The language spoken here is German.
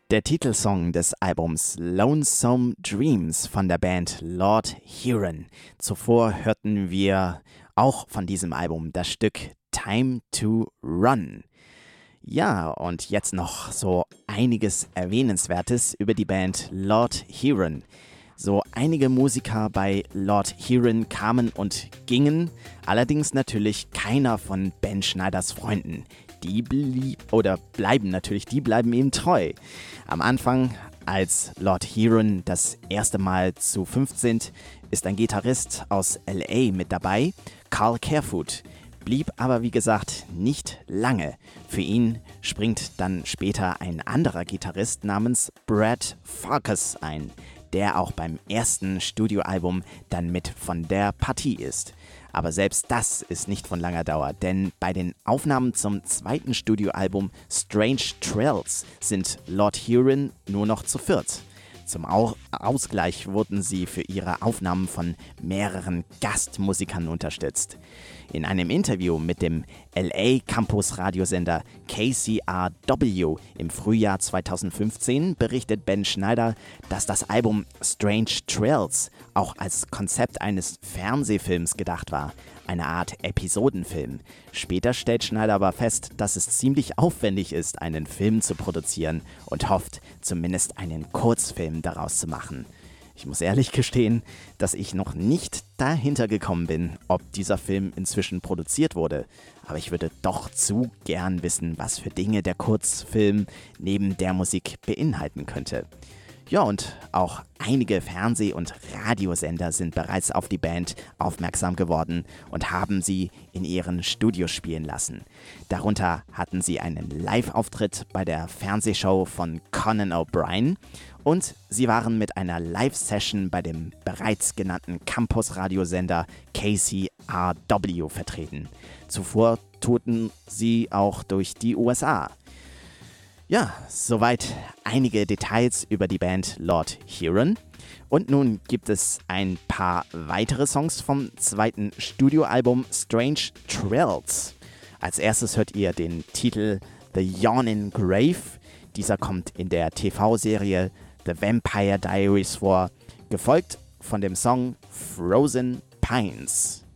Der Titelsong des Albums Lonesome Dreams von der Band Lord Huron. Zuvor hörten wir auch von diesem Album das Stück Time to Run. Ja, und jetzt noch so einiges Erwähnenswertes über die Band Lord Huron. So einige Musiker bei Lord Huron kamen und gingen, allerdings natürlich keiner von Ben Schneiders Freunden. Die bleiben ihm treu. Am Anfang, als Lord Huron das erste Mal zu 5 sind, ist ein Gitarrist aus LA mit dabei, Carl Carefoot. Blieb aber, wie gesagt, nicht lange. Für ihn springt dann später ein anderer Gitarrist namens Brad Farkas ein, der auch beim ersten Studioalbum dann mit von der Partie ist. Aber selbst das ist nicht von langer Dauer, denn bei den Aufnahmen zum zweiten Studioalbum Strange Trails sind Lord Huron nur noch zu 4. Zum Ausgleich wurden sie für ihre Aufnahmen von mehreren Gastmusikern unterstützt. In einem Interview mit dem LA Campus Radiosender KCRW im Frühjahr 2015 berichtet Ben Schneider, dass das Album Strange Trails auch als Konzept eines Fernsehfilms gedacht war, eine Art Episodenfilm. Später stellt Schneider aber fest, dass es ziemlich aufwendig ist, einen Film zu produzieren und hofft, zumindest einen Kurzfilm daraus zu machen. Ich muss ehrlich gestehen, dass ich noch nicht dahinter gekommen bin, ob dieser Film inzwischen produziert wurde. Aber ich würde doch zu gern wissen, was für Dinge der Kurzfilm neben der Musik beinhalten könnte. Ja, und auch einige Fernseh- und Radiosender sind bereits auf die Band aufmerksam geworden und haben sie in ihren Studios spielen lassen. Darunter hatten sie einen Live-Auftritt bei der Fernsehshow von Conan O'Brien und sie waren mit einer Live-Session bei dem bereits genannten Campus-Radiosender KCRW vertreten. Zuvor tourten sie auch durch die USA. Ja, soweit einige Details über die Band Lord Huron. Und nun gibt es ein paar weitere Songs vom zweiten Studioalbum Strange Trails. Als erstes hört ihr den Titel The Yawning Grave. Dieser kommt in der TV-Serie The Vampire Diaries vor, gefolgt von dem Song Frozen Pines.